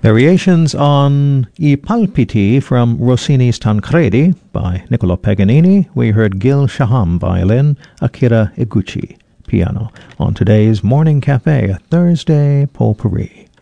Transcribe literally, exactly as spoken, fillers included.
Variations on I Palpiti from Rossini's Tancredi by Niccolò Paganini. We heard Gil Shaham violin, Akira Iguchi piano on today's Morning Cafe, a Thursday potpourri.